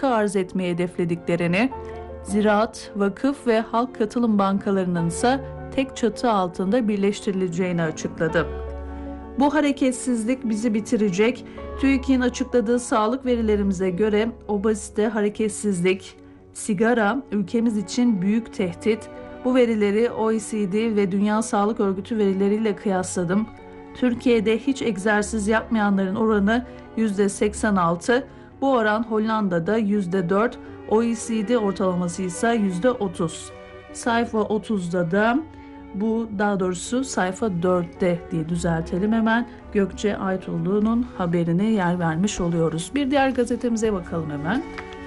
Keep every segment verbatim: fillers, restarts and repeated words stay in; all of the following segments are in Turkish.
marka arz etmeyi hedeflediklerini, ziraat, vakıf ve halk katılım bankalarının ise tek çatı altında birleştirileceğini açıkladı. Bu hareketsizlik bizi bitirecek. TÜİK'in açıkladığı sağlık verilerimize göre obezite, hareketsizlik, sigara ülkemiz için büyük tehdit. Bu verileri O E C D ve Dünya Sağlık Örgütü verileriyle kıyasladım. Türkiye'de hiç egzersiz yapmayanların oranı yüzde seksen altı. Bu oran Hollanda'da yüzde dört, O E C D ortalaması ise yüzde otuz. Sayfa otuzda da bu, daha doğrusu sayfa dörtte diye düzeltelim hemen, Gökçe Aytuğlu'nun haberine yer vermiş oluyoruz. Bir diğer gazetemize bakalım hemen.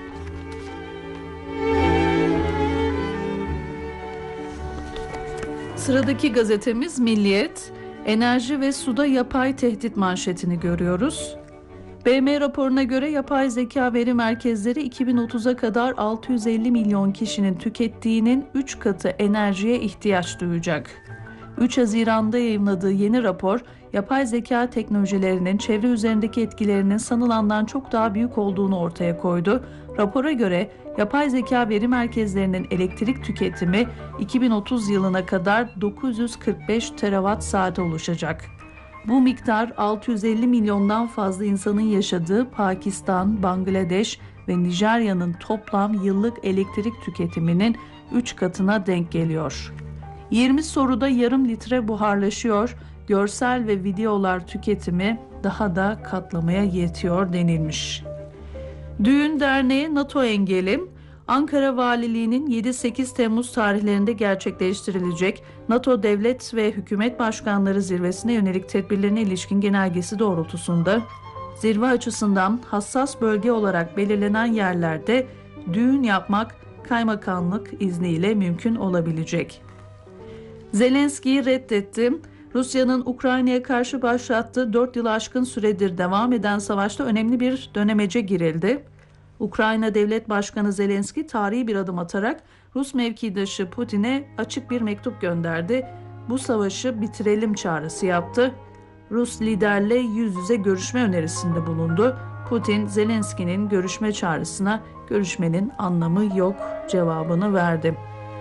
Sıradaki gazetemiz Milliyet. Enerji ve suda yapay tehdit manşetini görüyoruz. B M raporuna göre yapay zeka veri merkezleri iki bin otuza kadar altı yüz elli milyon kişinin tükettiğinin üç katı enerjiye ihtiyaç duyacak. üç Haziran'da yayımladığı yeni rapor, yapay zeka teknolojilerinin çevre üzerindeki etkilerinin sanılandan çok daha büyük olduğunu ortaya koydu. Rapora göre yapay zeka veri merkezlerinin elektrik tüketimi iki bin otuz yılına kadar dokuz yüz kırk beş terawatt saate ulaşacak. Bu miktar altı yüz elli milyondan fazla insanın yaşadığı Pakistan, Bangladeş ve Nijerya'nın toplam yıllık elektrik tüketiminin üç katına denk geliyor. yirmi soruda yarım litre buharlaşıyor, görsel ve videolar tüketimi daha da katlamaya yetiyor denilmiş. Düğün derneği NATO engeli, Ankara Valiliği'nin yedi sekiz Temmuz tarihlerinde gerçekleştirilecek NATO Devlet ve Hükümet Başkanları Zirvesi'ne yönelik tedbirlerine ilişkin genelgesi doğrultusunda zirve açısından hassas bölge olarak belirlenen yerlerde düğün yapmak kaymakamlık izniyle mümkün olabilecek. Zelenski'yi reddetti. Rusya'nın Ukrayna'ya karşı başlattığı dört yıl aşkın süredir devam eden savaşta önemli bir dönemece girildi. Ukrayna Devlet Başkanı Zelenski tarihi bir adım atarak Rus mevkidaşı Putin'e açık bir mektup gönderdi. Bu savaşı bitirelim çağrısı yaptı. Rus liderle yüz yüze görüşme önerisinde bulundu. Putin, Zelenski'nin görüşme çağrısına görüşmenin anlamı yok cevabını verdi.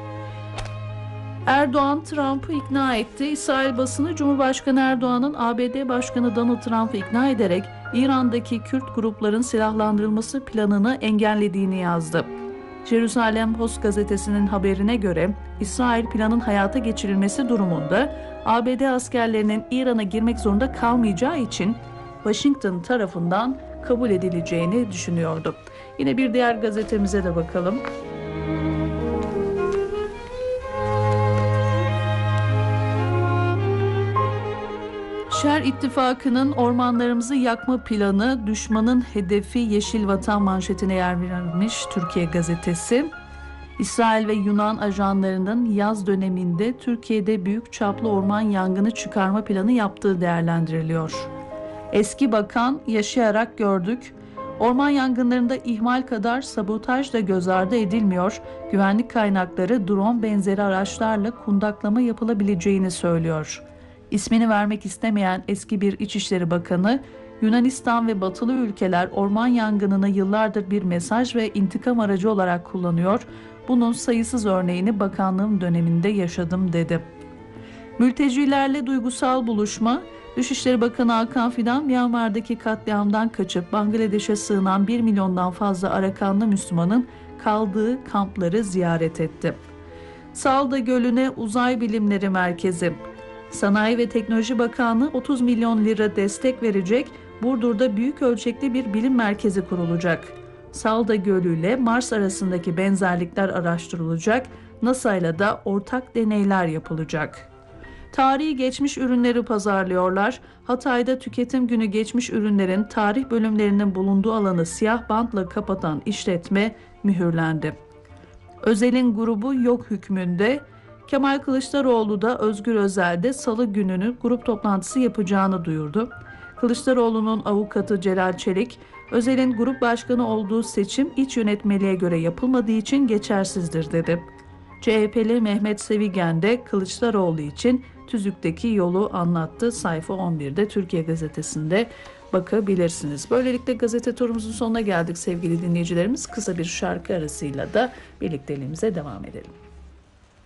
Erdoğan Trump'ı ikna etti. İsrail basını Cumhurbaşkanı Erdoğan'ın A B D Başkanı Donald Trump'ı ikna ederek İran'daki Kürt grupların silahlandırılması planını engellediğini yazdı. Jerusalem Post gazetesinin haberine göre İsrail planın hayata geçirilmesi durumunda A B D askerlerinin İran'a girmek zorunda kalmayacağı için Washington tarafından kabul edileceğini düşünüyordu. Yine bir diğer gazetemize de bakalım. Şer İttifakı'nın ormanlarımızı yakma planı, düşmanın hedefi Yeşil Vatan manşetine yer verilmiş Türkiye gazetesi. İsrail ve Yunan ajanlarının yaz döneminde Türkiye'de büyük çaplı orman yangını çıkarma planı yaptığı değerlendiriliyor. Eski bakan, yaşayarak gördük. Orman yangınlarında ihmal kadar sabotaj da göz ardı edilmiyor. Güvenlik kaynakları drone benzeri araçlarla kundaklama yapılabileceğini söylüyor. İsmini vermek istemeyen eski bir İçişleri Bakanı, Yunanistan ve batılı ülkeler orman yangınını yıllardır bir mesaj ve intikam aracı olarak kullanıyor. Bunun sayısız örneğini bakanlığım döneminde yaşadım dedi. Mültecilerle duygusal buluşma. Dışişleri Bakanı Hakan Fidan, Myanmar'daki katliamdan kaçıp Bangladeş'e sığınan bir milyondan fazla Arakanlı Müslümanın kaldığı kampları ziyaret etti. Salda Gölü'ne Uzay Bilimleri Merkezi. Sanayi ve Teknoloji Bakanlığı otuz milyon lira destek verecek, Burdur'da büyük ölçekli bir bilim merkezi kurulacak. Salda Gölü ile Mars arasındaki benzerlikler araştırılacak, NASA ile de ortak deneyler yapılacak. Tarihi geçmiş ürünleri pazarlıyorlar. Hatay'da tüketim günü geçmiş ürünlerin tarih bölümlerinin bulunduğu alanı siyah bantla kapatan işletme mühürlendi. Özel'in grubu yok hükmünde. Kemal Kılıçdaroğlu da Özgür Özel'de Salı gününü grup toplantısı yapacağını duyurdu. Kılıçdaroğlu'nun avukatı Celal Çelik, Özel'in grup başkanı olduğu seçim iç yönetmeliğe göre yapılmadığı için geçersizdir dedi. C H P'li Mehmet Sevigen de Kılıçdaroğlu için tüzükteki yolu anlattı. Sayfa on birde Türkiye Gazetesi'nde bakabilirsiniz. Böylelikle gazete turumuzun sonuna geldik sevgili dinleyicilerimiz. Kısa bir şarkı arasıyla da birlikteliğimize devam edelim.